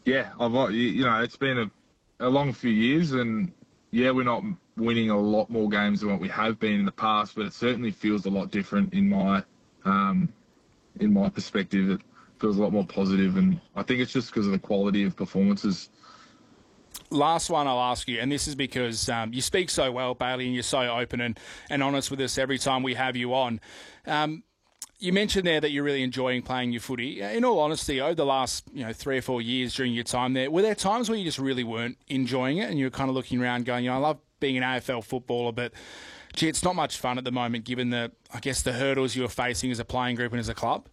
Yeah, it's been a long few years, and yeah, we're not winning a lot more games than what we have been in the past, but it certainly feels a lot different in my perspective. It feels a lot more positive, and I think it's just because of the quality of performances. Last one I'll ask you, and this is because you speak so well, Bailey, and you're so open and honest with us every time we have you on. You mentioned there that you're really enjoying playing your footy. In all honesty, over the last 3 or 4 years during your time there, were there times where you just really weren't enjoying it and you were kind of looking around going, I love being an AFL footballer, but gee, it's not much fun at the moment given the hurdles you were facing as a playing group and as a club?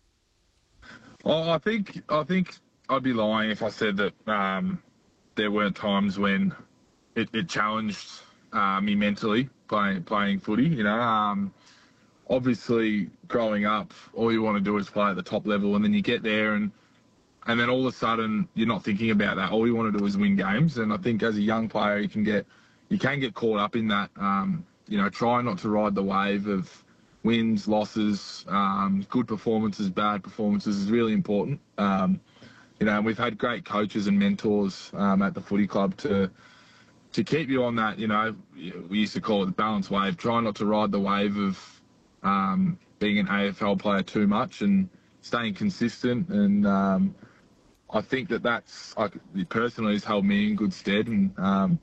I think I'd be lying if I said that there weren't times when it challenged me mentally playing footy. Obviously, growing up, all you want to do is play at the top level, and then you get there, and then all of a sudden you're not thinking about that. All you want to do is win games, and I think as a young player, you can get caught up in that. Try not to ride the wave of wins, losses, good performances, bad performances is really important. We've had great coaches and mentors at the footy club to keep you on that. We used to call it the balance wave. Try not to ride the wave of being an AFL player too much and staying consistent. And I think that's personally has held me in good stead. And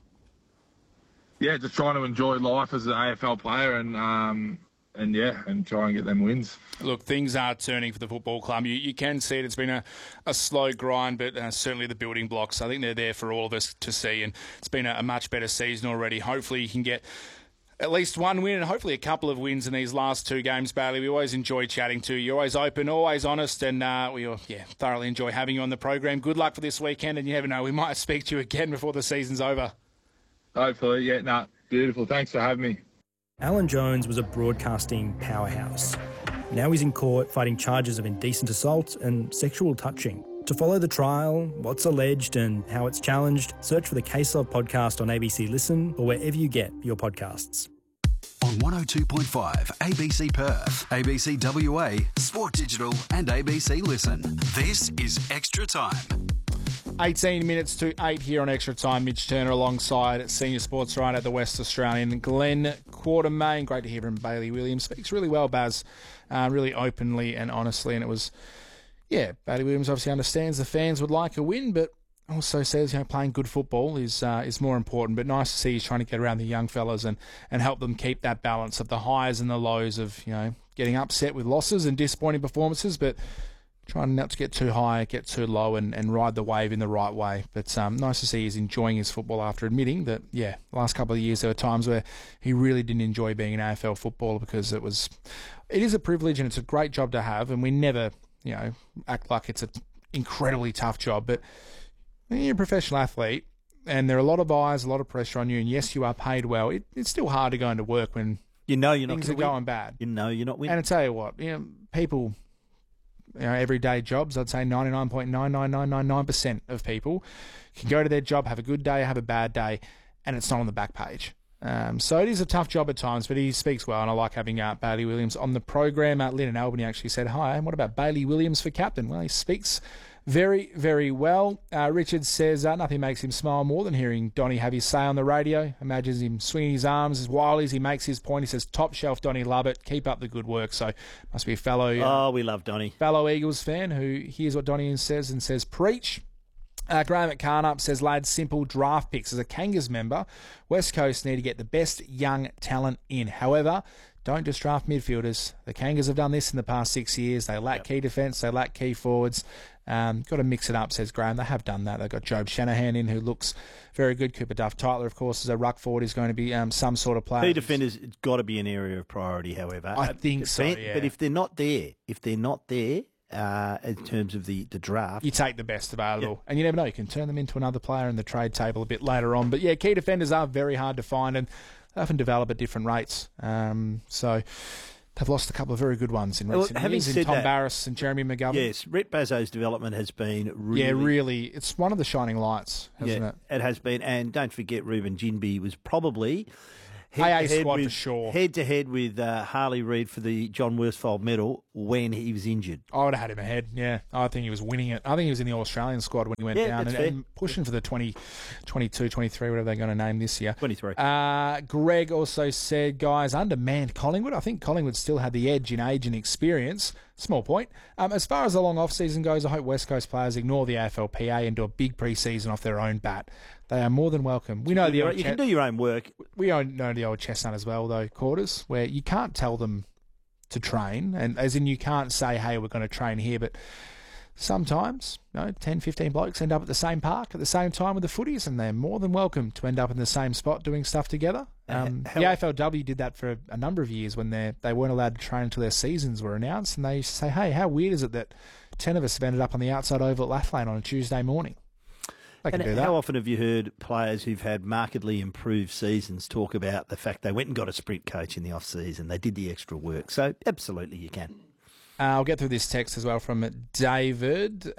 just trying to enjoy life as an AFL player and try and get them wins. Look, things are turning for the football club. You can see it. It's been a slow grind, but certainly the building blocks, I think they're there for all of us to see. And it's been a much better season already. Hopefully you can get at least one win and hopefully a couple of wins in these last 2 games, Bailey. We always enjoy chatting to you. You're always open, always honest, and we thoroughly enjoy having you on the program. Good luck for this weekend, and you never know, we might speak to you again before the season's over. Hopefully, beautiful. Thanks for having me. Alan Jones was a broadcasting powerhouse. Now he's in court fighting charges of indecent assault and sexual touching. To follow the trial, what's alleged and how it's challenged, search for the Case Log podcast on ABC Listen or wherever you get your podcasts. On 102.5 ABC Perth, ABC WA, Sport Digital and ABC Listen. This is Extra Time. 18 minutes to 8 here on Extra Time. Mitch Turner alongside senior sports writer at the West Australian, Glenn Quartermain. Great to hear from Bailey Williams. Speaks really well, Baz, really openly and honestly. And it was, Bailey Williams obviously understands the fans would like a win, but also says, playing good football is more important. But nice to see he's trying to get around the young fellas and help them keep that balance of the highs and the lows of, getting upset with losses and disappointing performances, but trying not to get too high, get too low, and ride the wave in the right way. But nice to see he's enjoying his football after admitting that, the last couple of years there were times where he really didn't enjoy being an AFL footballer because it is a privilege and it's a great job to have, and we never, act like it's an incredibly tough job. But when you're a professional athlete and there are a lot of eyes, a lot of pressure on you, and yes, you are paid well, it's still hard to go into work when you're not things are going bad. You're not winning. And I tell you what, people... everyday jobs, I'd say 99.99999% of people can go to their job, have a good day, have a bad day, and it's not on the back page. So it is a tough job at times, but he speaks well, and I like having Bailey Williams on the program. Lynn and Albany actually said, hi, and what about Bailey Williams for captain? Well, he speaks very, very well. Richard says nothing makes him smile more than hearing Donny have his say on the radio. Imagines him swinging his arms as wild as he makes his point. He says, top shelf, Donny, love it. Keep up the good work. So must be a fellow... we love Donny. Fellow Eagles fan who hears what Donny says and says, preach. Graham McCarnup says, lads, simple draft picks. As a Kangas member, West Coast need to get the best young talent in. However, don't just draft midfielders. The Kangas have done this in the past 6 years. They lack key defence. They lack key forwards. Got to mix it up, says Graham. They have done that. They've got Job Shanahan in, who looks very good. Cooper Duff-Tyler, of course, as a ruck forward, is going to be some sort of player. Key defenders, it's got to be an area of priority, however. I think so, yeah. But if they're not there, in terms of the draft, you take the best available, and you never know, you can turn them into another player in the trade table a bit later on. But key defenders are very hard to find, and they often develop at different rates. So they've lost a couple of very good ones in recent years, in Tom Barras and Jeremy McGovern. Yes, Rhett Bazzo's development has been really... it's one of the shining lights, hasn't it? It has been, and don't forget Ruben Ginbey was probably... AA squad for sure. Head to head with Harley Reid for the John Worsfold medal when he was injured. I would have had him ahead, yeah. I think he was winning it. I think he was in the All-Australian squad when he went down and pushing for the 22, 23, whatever they're going to name this year. 23. Greg also said, guys, undermanned Collingwood. I think Collingwood still had the edge in age and experience. Small point. As far as the long off-season goes, I hope West Coast players ignore the AFLPA and do a big pre-season off their own bat. They are more than welcome. We know you can do your own work. We all know the old chestnut as well, though, Quarters, where you can't tell them to train, and as in you can't say, hey, we're going to train here, but sometimes 10, 15 blokes end up at the same park at the same time with the footies, and they're more than welcome to end up in the same spot doing stuff together. The AFLW did that for a number of years when they weren't allowed to train until their seasons were announced, and they used to say, hey, how weird is it that 10 of us have ended up on the outside oval at Lathlane on a Tuesday morning? And how often have you heard players who've had markedly improved seasons talk about the fact they went and got a sprint coach in the off-season, they did the extra work? So absolutely you can. I'll get through this text as well from David.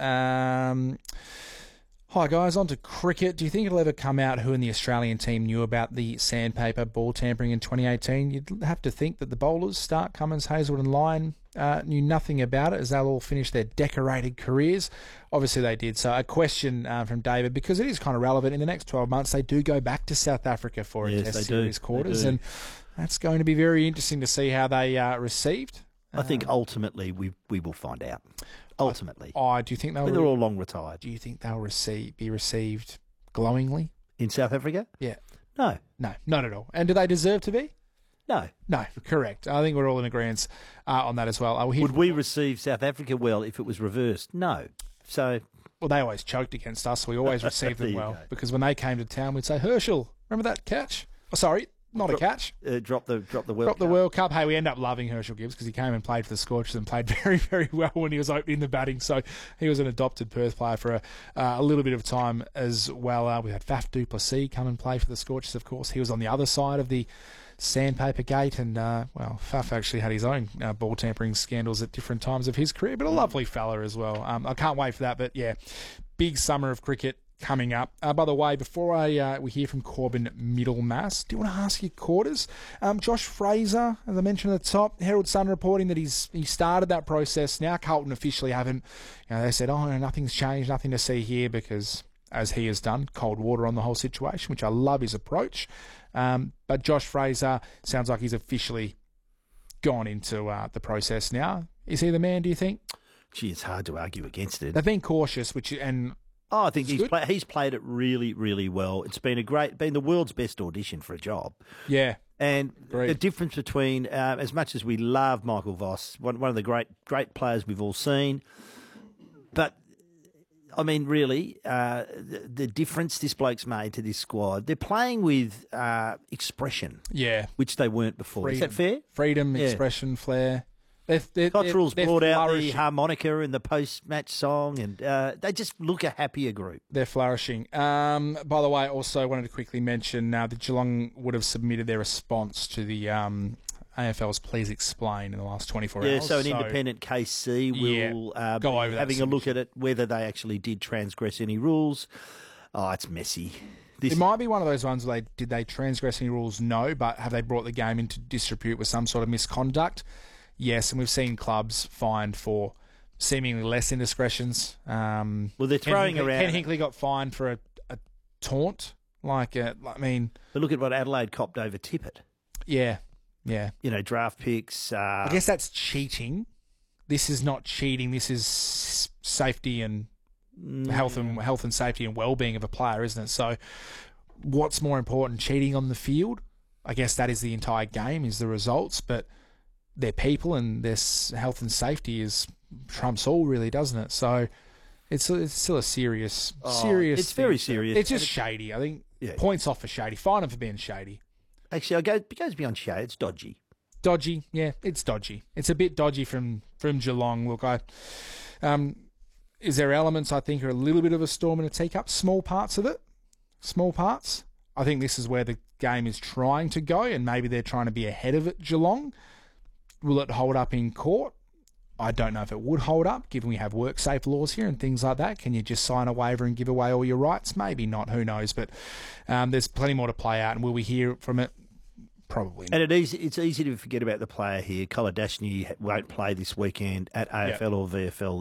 Hi guys, on to cricket. Do you think it'll ever come out who in the Australian team knew about the sandpaper ball tampering in 2018? You'd have to think that the bowlers, Stark, Cummins, Hazelwood and Lyon, knew nothing about it as they'll all finish their decorated careers. Obviously they did. So a question from David, because it is kind of relevant. In the next 12 months, they do go back to South Africa for a Test Series quarters, and that's going to be very interesting to see how they received. I think ultimately we will find out. Ultimately. Do you think they're all long retired. Do you think they'll be received glowingly? In South Africa? Yeah. No. No, not at all. And do they deserve to be? No. No, correct. I think we're all in agreement on that as well. Would we receive South Africa well if it was reversed? No. So... Well, they always choked against us, so we always received them well. Because when they came to town, we'd say, Herschel, remember that catch? Oh, sorry. Not a catch. Drop the World Cup. Drop the World Cup. Hey, we end up loving Herschel Gibbs because he came and played for the Scorchers and played very, very well when he was opening the batting. So he was an adopted Perth player for a little bit of time as well. We had Faf du Plessis come and play for the Scorchers, of course. He was on the other side of the sandpaper gate, and Faf actually had his own ball tampering scandals at different times of his career, but a lovely fella as well. I can't wait for that, but yeah, big summer of cricket coming up. By the way, before we hear from Corbin Middlemass, do you want to ask your Quarters? Josh Fraser, as I mentioned at the top, Herald Sun reporting that he started that process. Now Carlton officially haven't. They said, nothing's changed, nothing to see here, because as he has done, cold water on the whole situation, which I love his approach. But Josh Fraser sounds like he's officially gone into the process now. Is he the man, do you think? Gee, it's hard to argue against it. They've been cautious, I think he's played it really, really well. It's been been the world's best audition for a job. Yeah. And the difference between, as much as we love Michael Voss, one of the great players we've all seen, but I mean, really, the difference this bloke's made to this squad, they're playing with expression, which they weren't before. Freedom. Is that fair? Freedom, expression, flair. Cottrell's brought out the harmonica in the post-match song, and they just look a happier group. They're flourishing. By the way, I also wanted to quickly mention that Geelong would have submitted their response to the AFL's Please Explain in the last 24 hours. Yeah, so an independent KC will go over having a look at it, whether they actually did transgress any rules. Oh, it's messy. It might be one of those ones where did they transgress any rules? No, but have they brought the game into disrepute with some sort of misconduct? Yes, and we've seen clubs fined for seemingly less indiscretions. Well, they're throwing around. Ken Hinkley got fined for a taunt. But look at what Adelaide copped over Tippett. Yeah. Draft picks. I guess that's cheating. This is not cheating. This is safety and health and safety and well-being of a player, isn't it? So, what's more important, cheating on the field? I guess that is the entire game, is the results, but their people and their health and safety trumps all, really, doesn't it? So it's still a serious. It's very serious. It's just shady. I think points off for shady. Fine them for being shady. Actually, it goes beyond shady. It's dodgy. Dodgy, yeah, it's dodgy. It's a bit dodgy from Geelong. Look, is there elements I think are a little bit of a storm in a teacup? Small parts of it. Small parts. I think this is where the game is trying to go, and maybe they're trying to be ahead of it, Geelong. Will it hold up in court? I don't know if it would hold up, given we have work-safe laws here and things like that. Can you just sign a waiver and give away all your rights? Maybe not, who knows. But there's plenty more to play out, and will we hear from it Probably not. And it's easy to forget about the player here. Kolodashny won't play this weekend at AFL or VFL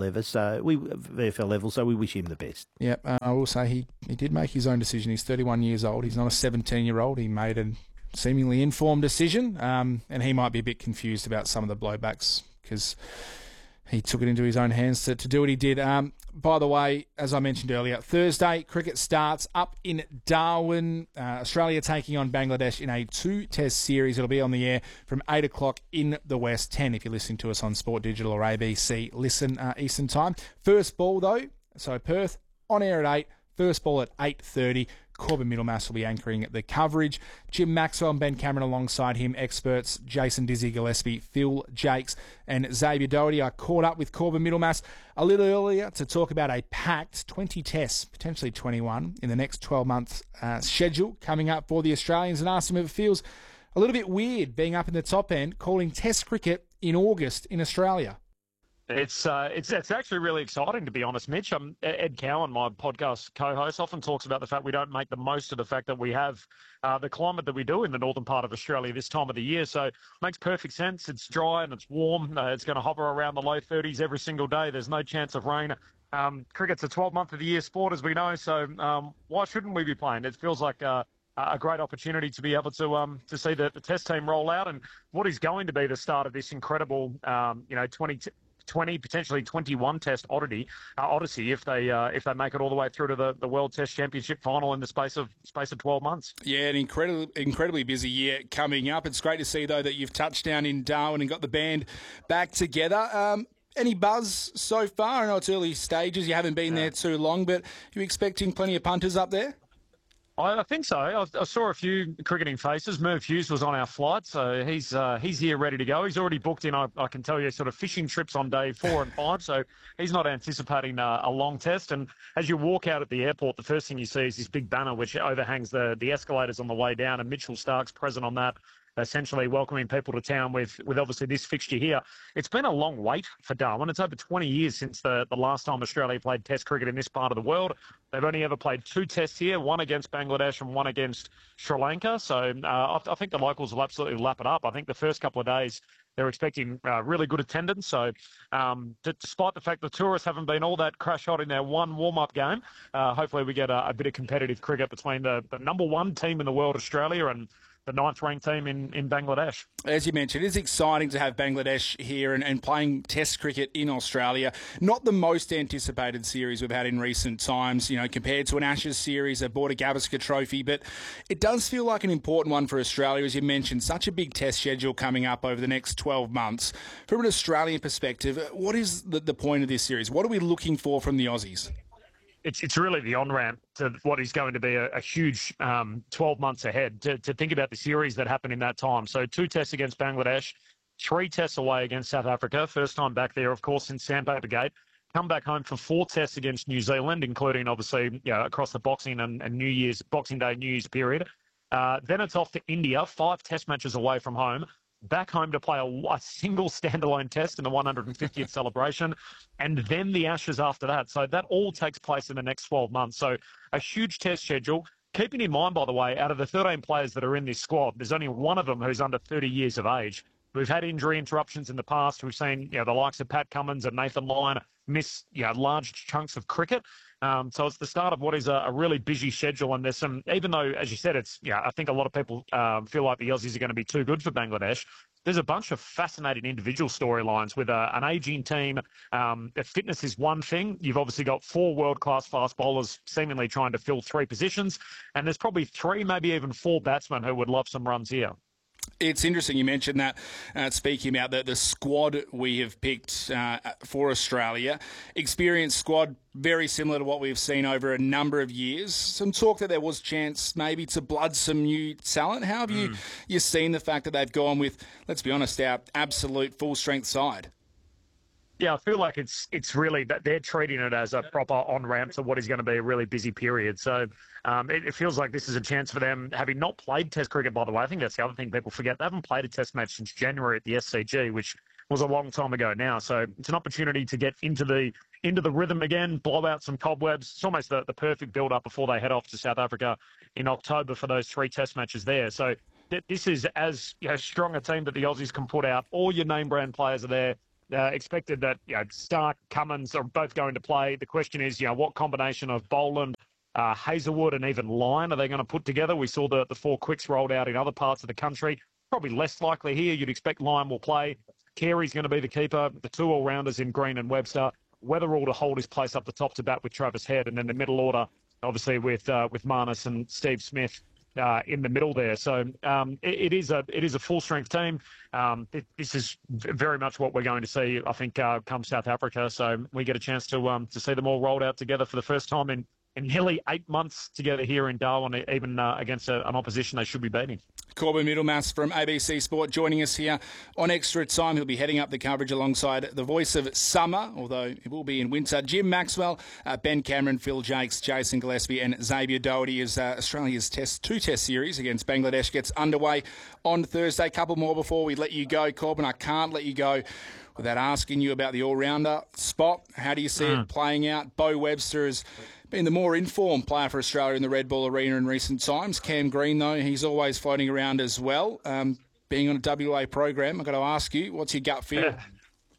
level, so we wish him the best. Yeah, I will say he did make his own decision. He's 31 years old. He's not a 17-year-old. He made a seemingly informed decision, and he might be a bit confused about some of the blowbacks because he took it into his own hands to do what he did. By the way, as I mentioned earlier, Thursday, cricket starts up in Darwin. Australia taking on Bangladesh in a 2-test series. It'll be on the air from 8 o'clock in the West, 10 if you're listening to us on Sport Digital or ABC Listen Eastern Time. First ball, though, so Perth on air at 8, first ball at 8:30. Corbin Middlemass will be anchoring the coverage. Jim Maxwell and Ben Cameron alongside him. Experts Jason Dizzy Gillespie, Phil Jakes and Xavier Doherty are caught up with Corbin Middlemass a little earlier to talk about a packed 20 tests, potentially 21, in the next 12 months schedule coming up for the Australians, and asked him if it feels a little bit weird being up in the top end, calling test cricket in August in Australia. It's actually really exciting, to be honest, Mitch. Ed Cowan, my podcast co-host, often talks about the fact we don't make the most of the fact that we have the climate that we do in the northern part of Australia this time of the year. So it makes perfect sense. It's dry and it's warm. It's going to hover around the low 30s every single day. There's no chance of rain. Cricket's a 12-month of the year sport, as we know. So why shouldn't we be playing? It feels like a great opportunity to be able to see the test team roll out and what is going to be the start of this incredible, 20, potentially 21 test odyssey if they make it all the way through to the World Test Championship final in the space of 12 months. Yeah, an incredibly busy year coming up. It's great to see, though, that you've touched down in Darwin and got the band back together. Any buzz so far? I know it's early stages. You haven't been there too long, but are you expecting plenty of punters up there? I think so. I saw a few cricketing faces. Merv Hughes was on our flight, so he's here ready to go. He's already booked in, I can tell you, sort of fishing trips on day 4 and 5, so he's not anticipating a long test. And as you walk out at the airport, the first thing you see is this big banner which overhangs the escalators on the way down, and Mitchell Stark's present on that, essentially welcoming people to town with obviously this fixture here. It's been a long wait for Darwin. It's over 20 years since the last time Australia played test cricket in this part of the world. They've only ever played 2 tests here, one against Bangladesh and one against Sri Lanka. So I think the locals will absolutely lap it up. I think the first couple of days they're expecting really good attendance. So despite the fact the tourists haven't been all that crash hot in their one warm-up game, hopefully we get a bit of competitive cricket between the number 1 team in the world, Australia, and the 9th-ranked team in Bangladesh. As you mentioned, it's exciting to have Bangladesh here and playing Test cricket in Australia. Not the most anticipated series we've had in recent times, compared to an Ashes series, a Border Gavaskar Trophy, but it does feel like an important one for Australia, as you mentioned. Such a big Test schedule coming up over the next 12 months. From an Australian perspective, what is the point of this series? What are we looking for from the Aussies? It's really the on-ramp to what is going to be a huge 12 months ahead to think about the series that happened in that time. So 2 tests against Bangladesh, 3 tests away against South Africa, first time back there, of course, since Sandpaper Gate. Come back home for 4 tests against New Zealand, including, obviously, across the Boxing and Boxing Day, New Year's period. Then it's off to India, 5 test matches away from home. Back home to play a single standalone test in the 150th celebration, and then the Ashes after that. So that all takes place in the next 12 months. So a huge test schedule. Keeping in mind, by the way, out of the 13 players that are in this squad, there's only one of them who's under 30 years of age. We've had injury interruptions in the past. We've seen the likes of Pat Cummins and Nathan Lyon miss large chunks of cricket. So it's the start of what is a really busy schedule. And there's some, even though, as you said, I think a lot of people feel like the Aussies are going to be too good for Bangladesh. There's a bunch of fascinating individual storylines with an ageing team. Fitness is one thing. You've obviously got 4 world-class fast bowlers seemingly trying to fill 3 positions. And there's probably 3, maybe even 4 batsmen who would love some runs here. It's interesting you mentioned that, speaking about the squad we have picked for Australia. Experienced squad, very similar to what we've seen over a number of years. Some talk that there was chance maybe to blood some new talent. How have you seen the fact that they've gone with, let's be honest, our absolute full-strength side? Yeah, I feel like it's really that they're treating it as a proper on-ramp to what is going to be a really busy period. So it feels like this is a chance for them, having not played Test cricket, by the way. I think that's the other thing people forget. They haven't played a Test match since January at the SCG, which was a long time ago now. So it's an opportunity to get into the rhythm again, blow out some cobwebs. It's almost the perfect build-up before they head off to South Africa in October for those 3 Test matches there. So this is as strong a team that the Aussies can put out. All your name brand players are there. Expected that Stark, Cummins are both going to play. The question is, what combination of Boland, Hazelwood, and even Lyon are they going to put together? We saw the 4 quicks rolled out in other parts of the country. Probably less likely here. You'd expect Lyon will play. Carey's going to be the keeper. The 2 all-rounders in Green and Webster. Weatherall to hold his place up the top to bat with Travis Head, and then the middle order, obviously with Marnus and Steve Smith in the middle there. So it is a full strength team. This is very much what we're going to see, I think, come South Africa. So we get a chance to see them all rolled out together for the first time in nearly 8 months together here in Darwin, even against an opposition they should be beating. Corbin Middlemass from ABC Sport joining us here on Extra Time. He'll be heading up the coverage alongside the voice of summer, although it will be in winter, Jim Maxwell, Ben Cameron, Phil Jakes, Jason Gillespie and Xavier Doherty as Australia's two-test series against Bangladesh gets underway on Thursday. Couple more before we let you go, Corbin. I can't let you go without asking you about the all-rounder spot. How do you see it playing out? Bo Webster has been the more informed player for Australia in the Red Bull Arena in recent times. Cam Green, though, he's always floating around as well. Being on a WA program, I've got to ask you, what's your gut feel? Yeah.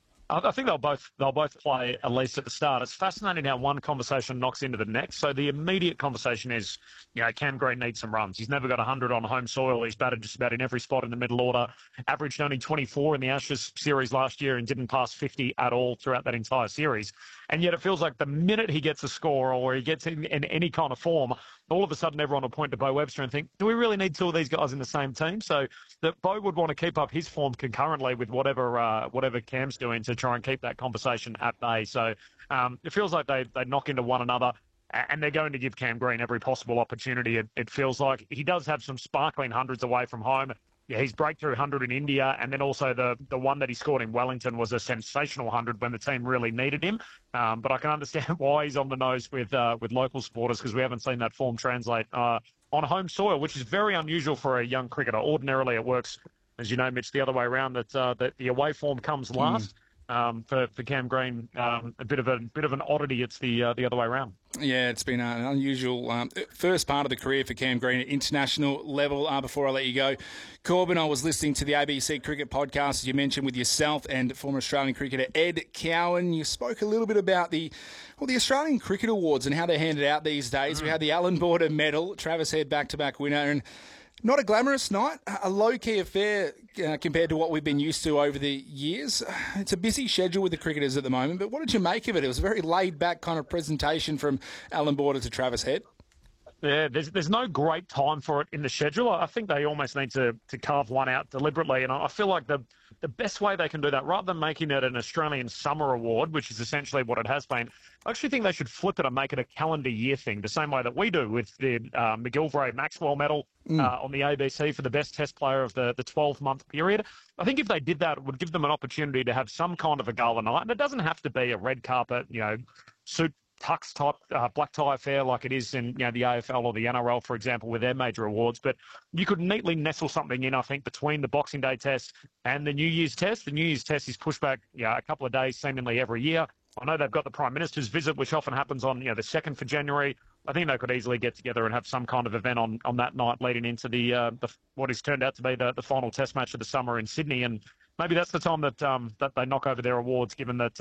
I think they'll both play at least at the start. It's fascinating how one conversation knocks into the next. So the immediate conversation is, Cam Green needs some runs. He's never got 100 on home soil. He's batted just about in every spot in the middle order. Averaged only 24 in the Ashes series last year and didn't pass 50 at all throughout that entire series. And yet it feels like the minute he gets a score or he gets in any kind of form, all of a sudden everyone will point to Bo Webster and think, do we really need 2 of these guys in the same team? So that Bo would want to keep up his form concurrently with whatever Cam's doing to try and keep that conversation at bay. So it feels like they knock into one another, and they're going to give Cam Green every possible opportunity. It feels like he does have some sparkling hundreds away from home. Yeah, his breakthrough 100 in India, and then also the one that he scored in Wellington was a sensational 100 when the team really needed him. But I can understand why he's on the nose with local supporters, because we haven't seen that form translate on home soil, which is very unusual for a young cricketer. Ordinarily, it works, as you know, Mitch, the other way around, that the away form comes last. For Cam Green, a bit of an oddity. It's the other way around. Yeah, it's been an unusual first part of the career for Cam Green at international level. Before I let you go, Corbin, I was listening to the ABC Cricket podcast, as you mentioned, with yourself and former Australian cricketer Ed Cowan. You spoke a little bit about the Australian Cricket Awards and how they're handed out these days. We had the Allan Border Medal, Travis Head back-to-back winner, and not a glamorous night, a low-key affair compared to what we've been used to over the years. It's a busy schedule with the cricketers at the moment, but what did you make of it? It was a very laid-back kind of presentation from Allan Border to Travis Head. Yeah, there's no great time for it in the schedule. I think they almost need to carve one out deliberately, and I feel like the best way they can do that, rather than making it an Australian Summer Award, which is essentially what it has been, I actually think they should flip it and make it a calendar year thing, the same way that we do with the McGillivray Maxwell Medal on the ABC for the best Test player of the 12-month period. I think if they did that, it would give them an opportunity to have some kind of a gala night, and it doesn't have to be a red carpet, suit tux type black tie affair like it is in the AFL or the NRL, for example, with their major awards. But you could neatly nestle something in, I think, between the Boxing Day Test and the New Year's Test. The New Year's Test is pushed back a couple of days seemingly every year. I know they've got the Prime Minister's visit, which often happens on the 2nd for January. I think they could easily get together and have some kind of event on that night leading into the what has turned out to be the final Test match of the summer in Sydney. And maybe that's the time that they knock over their awards, given that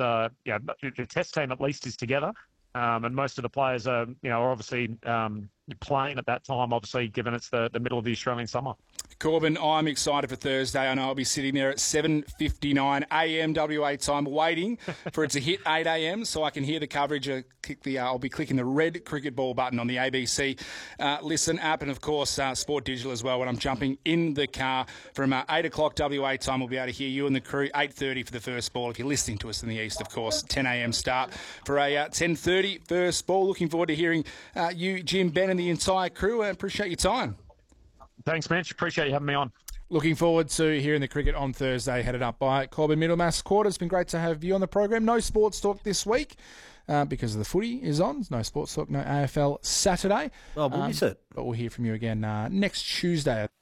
the Test team at least is together. And most of the players are obviously playing at that time, obviously, given it's the middle of the Australian summer. Corbin, I'm excited for Thursday. I know I'll be sitting there at 7:59 a.m. WA time waiting for it to hit 8 a.m. so I can hear the coverage. I'll be clicking the red cricket ball button on the ABC Listen app, and of course Sport Digital as well when I'm jumping in the car from 8 o'clock WA time. We'll be able to hear you and the crew. 8:30 for the first ball if you're listening to us in the east, of course. 10 a.m. start for a 10:30 first ball. Looking forward to hearing you, Jim, Ben and the entire crew. I appreciate your time. Thanks, Mitch. Appreciate you having me on. Looking forward to hearing the cricket on Thursday, headed up by Corbin Middlemass. It's been great to have you on the program. No sports talk this week because the footy is on. No sports talk, no AFL Saturday. Well, we'll miss it. But we'll hear from you again next Tuesday.